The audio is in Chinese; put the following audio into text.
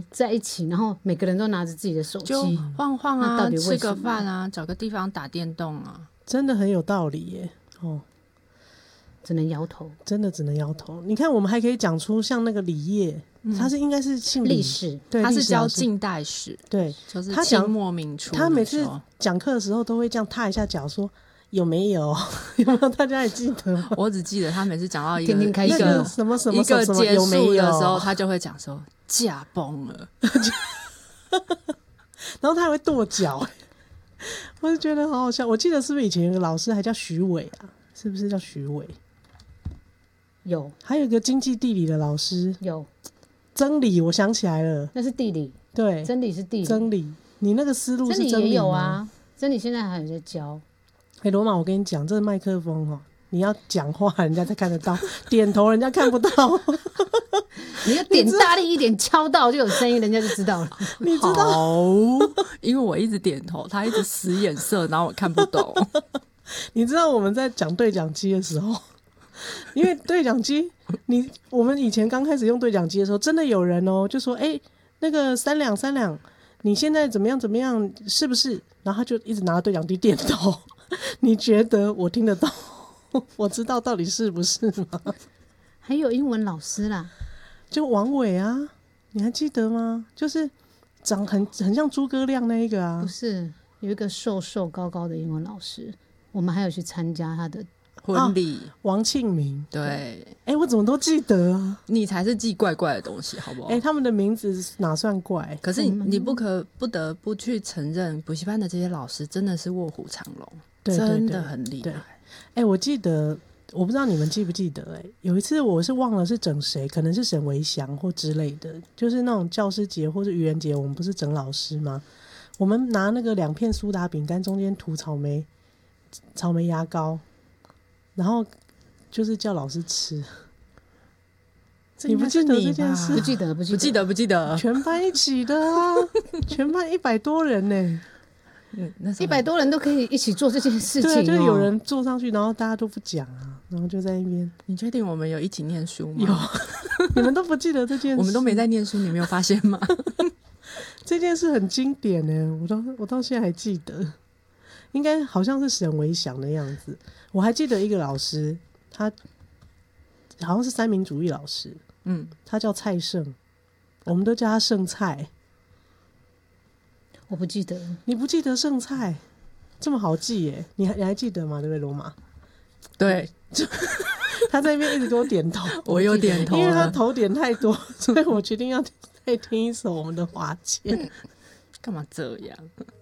在一起，然后每个人都拿着自己的手机就晃晃啊， 那到底为什么吃个饭啊，找个地方打电动啊， 真的很有道理耶。哦， 只能摇头。 真的只能摇头。你看，我们还可以讲出像那个李烨，他是应该是姓李历史， 对， 他是教历史老师近代史， 对， 就是他讲清末民初的时候， 他每次讲课的时候都会这样踏一下脚说。有没有？有没有？大家还记得吗？ 我只记得他每次讲到一天天开心个什么什么一个什么结束有没有的时候，他就会讲说驾崩了， 然后他还会跺脚，我就觉得好好笑。我记得是不是以前有个老师还叫徐伟啊？是不是叫徐伟？ 有还有一个经济地理的老师有， 曾理，我想起来了， 那是地理， 对， 真理是地理， 曾理，你那个思路是真理也真理吗？ 有啊，真理现在还有在教。 罗马，我跟你讲，这个麦克风哦，你要讲话人家才看得到，点头人家看不到。 你要点大力一点，敲到就有声音，人家就知道了。 你知道？ 好，因为我一直点头，他一直使眼色，然后我看不懂。 你知道我们在讲对讲机的时候，因为对讲机，我们以前刚开始用对讲机的时候，真的有人哦，就说那个三两，你现在怎么样怎么样，是不是？然后他就一直拿着对讲机点头。你觉得我听得到？我知道到底是不是吗？ 还有英文老师啦， 就王伟啊，你还记得吗？就是长很像诸葛亮那一个啊不，是有一个瘦瘦高高的英文老师，我们还有去参加他的。 婚礼， 王庆明。 对， 我怎么都记得啊？ 你才是记怪怪的东西，好不好？ 他们的名字哪算怪？ 可是你不得不去承认，补习班的这些老师真的是卧虎藏龙， 对对对真的很厉害。 我记得，我不知道你们记不记得，有一次我是忘了是整谁，可能是沈维祥或之类的，就是那种教师节或是愚人节，我们不是整老师吗？我们拿那个2片苏打饼干，中间涂草莓牙膏，然后就是叫老师吃。你不记得这件事？ 不记得， 不记得。 全班一起的啊，全班100多人呢。 100多人都可以一起做这件事情。 对，就是有人坐上去，然后大家都不讲啊，然后就在那边。 你确定我们有一起念书吗？ 有，你们都不记得这件事？ 我们都没在念书，你没有发现吗？ 这件事很经典呢，我到现在还记得，应该好像是沈维祥的样子。我还记得一个老师，他好像是三民主义老师，他叫蔡胜，我们都叫他剩菜。 我不记得， 你不记得剩菜这么好记耶？你还记得吗？对不对，罗马？ 对， 他在那边一直给我点头， 我有点头了， 因为他头点太多，所以我决定要再听一首我们的华健。 干嘛这样？